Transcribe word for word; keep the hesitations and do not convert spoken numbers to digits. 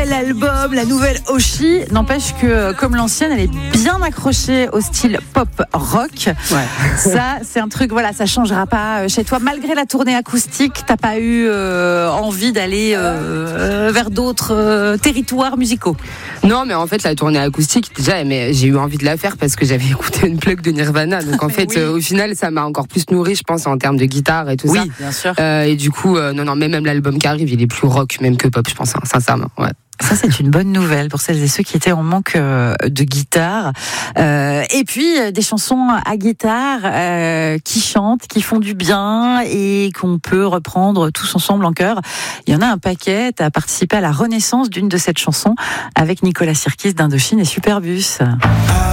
nouvel album, la nouvelle Oshi. N'empêche que, comme l'ancienne, elle est bien accrochée au style pop rock. Ouais. Ça, c'est un truc, voilà, ça changera pas chez toi. Malgré la tournée acoustique, t'as pas eu euh, envie d'aller euh, vers d'autres euh, territoires musicaux? Non, mais en fait, la tournée acoustique, déjà, mais j'ai eu envie de la faire parce que j'avais écouté une plug de Nirvana. Donc, en fait, oui. euh, au final, ça m'a encore plus nourri, je pense, en termes de guitare et tout oui, ça. Oui, bien sûr. Euh, et du coup, euh, non, non, mais même l'album qui arrive, il est plus rock même que pop, je pense, hein, sincèrement. Ouais. Ça, c'est une bonne nouvelle pour celles et ceux qui étaient en manque euh, de guitare. Euh, et puis, euh, des chansons à guitare euh, qui chantent, qui font du bien et qu'on peut reprendre tous ensemble en chœur. Il y en a un paquet. Tu as participé à la renaissance d'une de cette chanson avec Nicolas Sirkis d'Indochine et Superbus.